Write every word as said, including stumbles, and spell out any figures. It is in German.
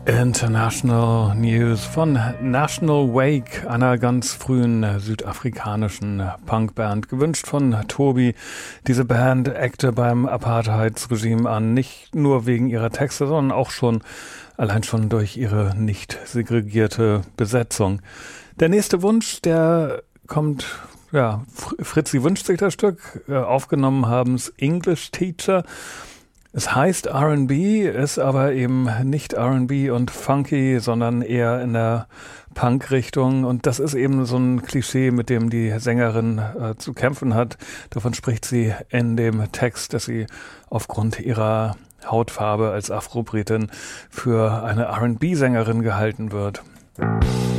International News von National Wake, einer ganz frühen südafrikanischen Punkband, gewünscht von Tobi. Diese Band eckte beim Apartheidsregime an, nicht nur wegen ihrer Texte, sondern auch schon allein schon durch ihre nicht segregierte Besetzung. Der nächste Wunsch, der kommt, ja, Fritzi wünscht sich das Stück, aufgenommen haben es English Teacher. Es heißt R and B, ist aber eben nicht R and B und funky, sondern eher in der Punk-Richtung. Und das ist eben so ein Klischee, mit dem die Sängerin äh, zu kämpfen hat. Davon spricht sie in dem Text, dass sie aufgrund ihrer Hautfarbe als Afro-Britin für eine R and B-Sängerin gehalten wird.